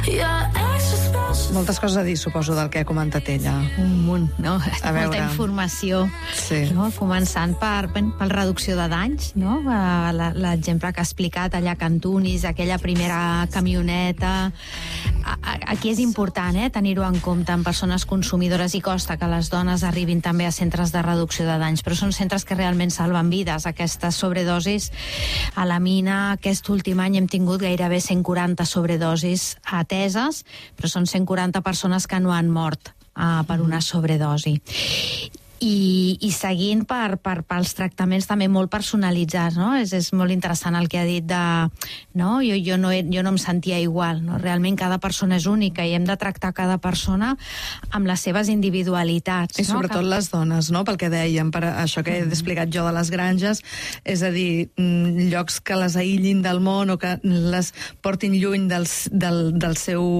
Moltes coses a dir, suposo, del que ha comentat ella. Un munt, no? A veure. Molta informació. Sí. No? Començant per reducció de danys, no? L'exemple que ha explicat allà a Cantunis, aquella primera camioneta. Aquí és important tenir-ho en compte en persones consumidores, i costa que les dones arribin també a centres de reducció de danys, però són centres que realment salven vides. Aquestes sobredosis, a la mina aquest últim any hem tingut gairebé 140 sobredosis ateses, però són 140 persones que no han mort per una sobredosi. I seguint pels tractaments també molt personalitzats, no? És molt interessant el que ha dit de... No? Jo no em sentia igual, no? Realment cada persona és única i hem de tractar cada persona amb les seves individualitats. I sobretot les dones, no? Pel que dèiem, per això que he explicat jo de les granges, és a dir, llocs que les aïllin del món o que les portin lluny de la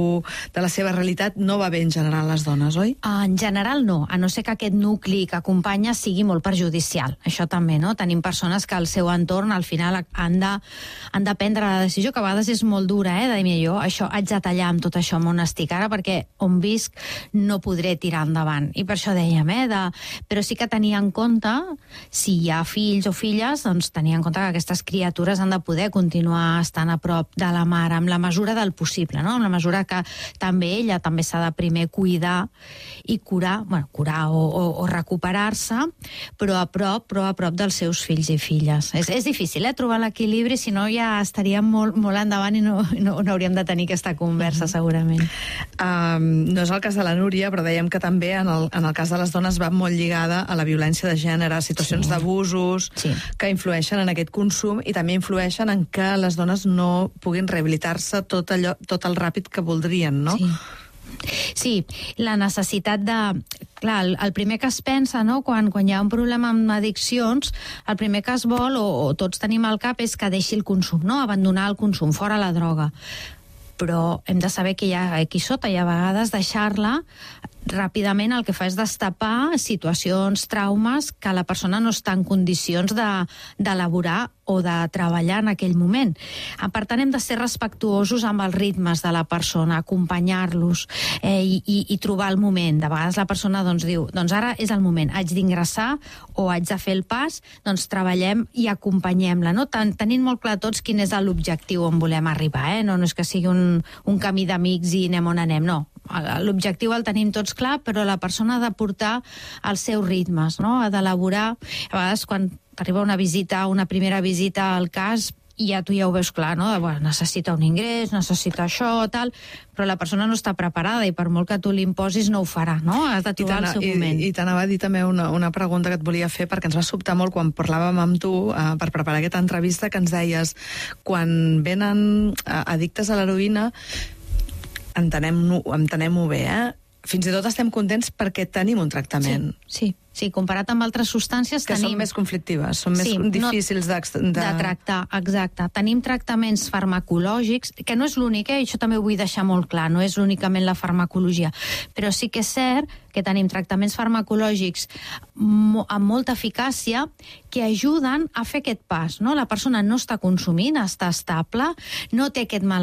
seva realitat, no va bé en general les dones, oi? En general no, a no ser que aquest nucli que acompanya sigui molt perjudicial. Això també, no? Tenim persones que al seu entorn al final han de prendre la decisió, que a vegades és molt dura, de dir, jo això haig de tallar amb tot això on estic ara, perquè on visc no podré tirar endavant. I per això dèiem, però sí que tenir en compte, si hi ha fills o filles, doncs tenir en compte que aquestes criatures han de poder continuar estant a prop de la mare, amb la mesura del possible, no? Amb la mesura que també ella també s'ha de primer cuidar i curar o recuperar-se, però a prop dels seus fills i filles. És difícil, trobar l'equilibri, si no ja estaríem molt endavant i no hauríem de tenir aquesta conversa, segurament. No és el cas de la Núria, però dèiem que també en el cas de les dones va molt lligada a la violència de gènere, situacions d'abusos que influeixen en aquest consum i també influeixen en que les dones no puguin rehabilitar-se tot el ràpid que voldrien, no? Sí, la necessitat de... Clar, el primer que es pensa, no?, quan hi ha un problema amb addiccions, el primer que es vol, o tots tenim al cap, és que deixi el consum, no?, abandonar el consum, fora la droga. Però hem de saber que hi ha aquí sota, i a vegades deixar-la ràpidament el que fa és destapar situacions, traumes que la persona no està en condicions d'elaborar o de treballar en aquell moment. Per tant, hem de ser respectuosos amb els ritmes de la persona, acompanyar-los i trobar el moment. De vegades la persona diu, ara és el moment, haig d'ingressar o haig de fer el pas, doncs treballem i acompanyem-la, no? Tenint molt clar tots quin és l'objectiu on volem arribar, no és que sigui un camí d'amics i anem on anem, no. L'objectiu el tenim tots clar, però la persona ha de portar els seus ritmes, no? Ha d'elaborar. A vegades, quan arriba una primera visita al cas, ja tu ja ho veus clar, no? Necessita un ingrés, necessita això, tal, però la persona no està preparada i per molt que tu li imposis no ho farà, no? Has de trobar el seu moment. I t'anava a dir també una pregunta que et volia fer, perquè ens va sobtar molt quan parlàvem amb tu per preparar aquesta entrevista, que ens deies, quan venen addictes a l'heroïna, entenem-ho bé, fins i tot estem contents perquè tenim un tractament. Sí, comparat amb altres substàncies que són més conflictives, són més difícils de tractar, exacte. Tenim tractaments farmacològics, que no és l'únic, això també ho vull deixar molt clar, no és únicament la farmacologia, però sí que és cert que tenim tractaments farmacològics amb molta eficàcia que ajuden a fer aquest pas, no? La persona no està consumint, està estable, no té aquest mal